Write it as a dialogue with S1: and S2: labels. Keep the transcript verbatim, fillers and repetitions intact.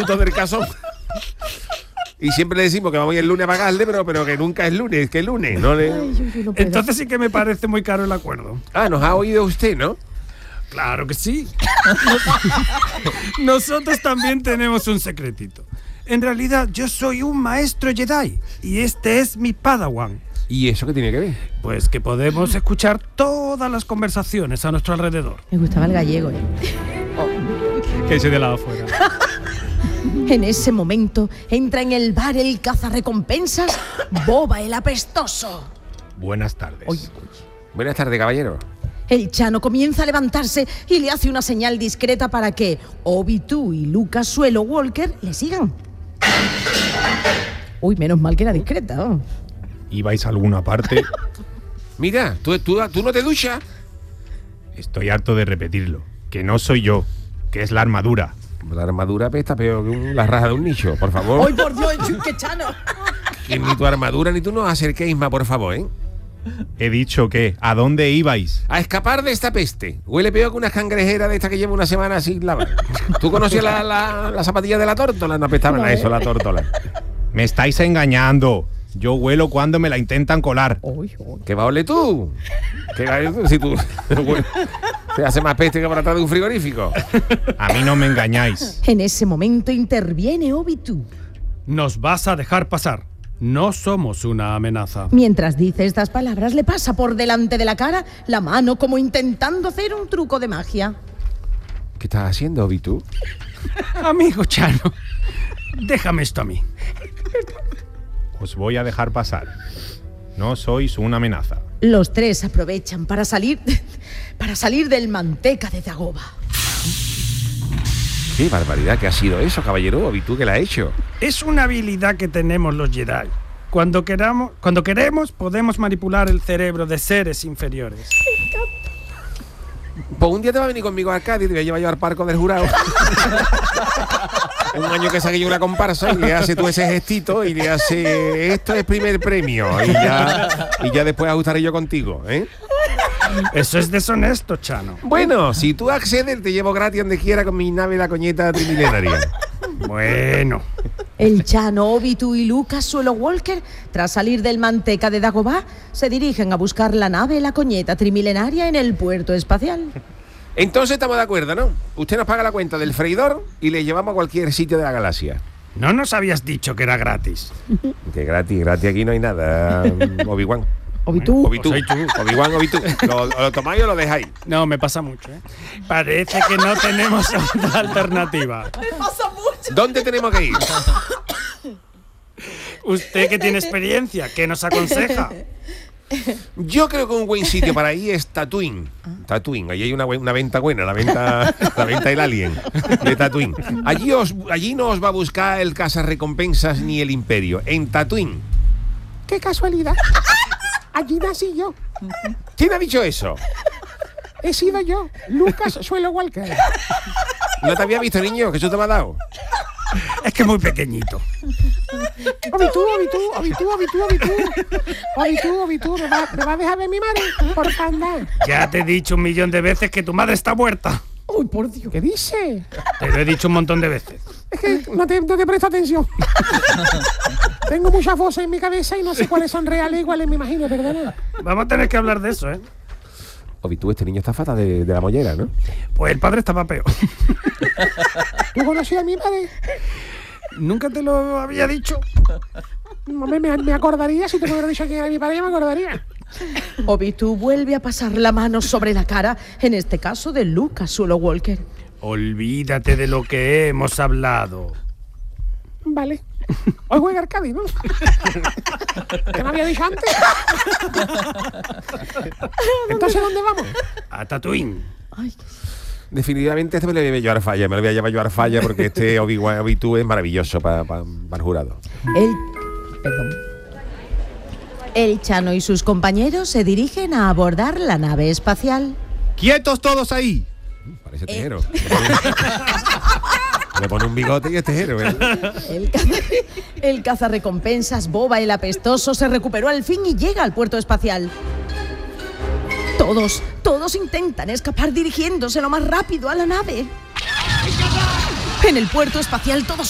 S1: frutos del cazón. Y siempre le decimos que vamos a ir el lunes a pagarle, pero, pero que nunca es lunes, que es lunes. No le...
S2: Ay, yo, yo no puedo.
S3: Entonces sí que me parece muy caro el acuerdo.
S1: Ah, nos ha oído usted, ¿no?
S3: Claro que sí. Nosotros también tenemos un secretito. En realidad yo soy un maestro Jedi y este es mi Padawan.
S1: ¿Y eso qué tiene que ver?
S3: Pues que podemos escuchar todas las conversaciones a nuestro alrededor.
S2: Me gustaba el gallego, ¿eh?
S3: Que ese de lado afuera.
S2: En ese momento entra en el bar el cazarrecompensas Boba el apestoso.
S4: Buenas tardes.
S2: Oye,
S1: Buenas tardes, caballero.
S2: El Chano comienza a levantarse y le hace una señal discreta para que Obi-Tú y Lucas Suelo Walker le sigan. Uy, menos mal que era discreta, ¿oh?
S4: ¿Ibais a alguna parte?
S1: Mira, ¿tú, tú, tú no te duchas?
S4: Estoy harto de repetirlo. Que no soy yo, que es la armadura.
S1: La armadura pesta peor que un- la raja de un nicho, por favor.
S2: ¡Ay, por Dios, qué Chano!
S1: Que ni tu armadura ni tú nos acerquéis más, por favor, ¿eh?
S4: He dicho que, ¿a dónde ibais?
S1: A escapar de esta peste. Huele peor que una cangrejera de esta que lleva una semana sin lavar. ¿Tú conocías la, la, la zapatilla de la tórtola? No apestaban
S2: No,
S1: a eso,
S2: ¿eh?
S1: la tórtola.
S4: Me estáis engañando. Yo huelo cuando me la intentan colar.
S2: Uy, uy.
S1: ¿Qué va a oler tú? ¿Qué va a oler tú? Si tú te hace más peste que por atrás de un frigorífico.
S4: A mí no me engañáis.
S2: En ese momento interviene Obi-Tú.
S3: Nos vas a dejar pasar. No somos una amenaza.
S2: Mientras dice estas palabras, le pasa por delante de la cara la mano como intentando hacer un truco de magia.
S1: ¿Qué estás haciendo, Obi-Tú?
S3: Amigo Chano, déjame esto a mí.
S4: Os voy a dejar pasar. No sois una amenaza.
S2: Los tres aprovechan para salir para salir del manteca de Dagoba.
S1: Qué barbaridad que ha sido eso, caballero. Obi-Tú, ¿qué la ha hecho?
S3: Es una habilidad que tenemos los Jedi. Cuando queramos, cuando queremos, podemos manipular el cerebro de seres inferiores.
S1: Pues un día te va a venir conmigo a Cádiz y te voy a llevar yo al Parco del Jurado. Un año que saque yo una comparsa y le hace tú ese gestito y le hace esto es primer premio y ya, y ya después ajustaré yo contigo, ¿eh?
S3: Eso es deshonesto, Chano.
S1: Bueno, si tú accedes te llevo gratis donde quiera con mi nave la coñeta trimilenaria.
S3: Bueno,
S2: El Chano, Obi-Tú y Lucas Suelo Walker, tras salir del manteca de Dagobah, se dirigen a buscar la nave La Coñeta Trimilenaria en el puerto espacial.
S1: Entonces estamos de acuerdo, ¿no? Usted nos paga la cuenta del freidor y le llevamos a cualquier sitio de la galaxia.
S3: no nos habías dicho que era gratis.
S1: Que gratis, gratis aquí no hay nada, Obi-Wan.
S2: Obi-Tú.
S1: Obi-Tú, Obi-Wan, Obi-Tú. ¿Lo, lo tomáis o lo dejáis?
S3: No, me pasa mucho, ¿eh? Parece que no tenemos otra alternativa.
S1: ¿Dónde tenemos que ir?
S3: Usted que tiene experiencia, ¿qué nos aconseja?
S1: Yo creo que un buen sitio para ir es Tatooine. Tatooine, allí hay una, buen- una venta buena, la venta, la venta del Alien de Tatooine. Allí, os, allí no os va a buscar el cazarrecompensas ni el Imperio. En Tatooine. ¡Qué casualidad! Allí nací yo. ¿Quién ha dicho eso? He sido yo, Lucas Suelo Walker. ¿No te había visto, niño? ¿Que eso te me ha dado?
S3: Es que es muy pequeñito.
S1: Obi-Tú, Obi-Tú, Obi-Tú, Obi-Tú, Obi-Tú. Obi-Tú, Obi-Tú, ¿me va, me va a dejar ver mi madre? Por favor.
S3: Ya te he dicho un millón de veces que tu madre está muerta.
S2: ¡Uy, por Dios!
S1: ¿Qué dice?
S3: Te lo he dicho un montón de veces.
S1: Es que no te, no te presto atención. Tengo muchas voces en mi cabeza y no sé cuáles son reales y cuáles me imagino, perdona.
S3: Vamos a tener que hablar de eso, ¿eh?
S1: Obi-Tú, este niño está fatal de, de la mollera, ¿no?
S3: Pues el padre estaba peor.
S1: ¿Tú conocías a mi padre?
S3: Nunca te lo había dicho.
S1: Hombre, me, me acordaría, si te hubiera dicho que era mi padre, me acordaría.
S2: Obi-Tú vuelve a pasar la mano sobre la cara, en este caso de Lucas Suelo Walker.
S3: Olvídate de lo que hemos hablado.
S1: Vale. Hoy juega Arcadi, ¿no? ¿Qué me había dicho antes? Entonces, ¿dónde vamos?
S3: A Tatooine.
S2: Ay,
S1: Definitivamente este me lo voy a llevar falla, me lo voy a llevar yo a falla porque este Obi-Wan, Obi-Tú es maravilloso para pa, pa el jurado.
S2: el... Perdón. El Chano y sus compañeros se dirigen a abordar la nave espacial.
S4: ¡Quietos todos ahí!
S1: Parece tejero. Le pone un bigote y es tejero, ¿verdad?
S2: El, caza, el cazarrecompensas Boba el apestoso se recuperó al fin y llega al puerto espacial. Todos, todos intentan escapar dirigiéndose lo más rápido a la nave. En el puerto espacial todos